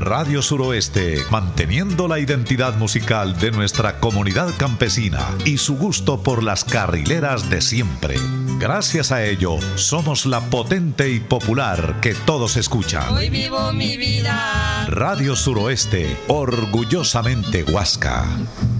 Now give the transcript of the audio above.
Radio Suroeste, manteniendo la identidad musical de nuestra comunidad campesina y su gusto por las carrileras de siempre. Gracias a ello, somos la potente y popular que todos escuchan. Hoy vivo mi vida. Radio Suroeste, orgullosamente Huasca.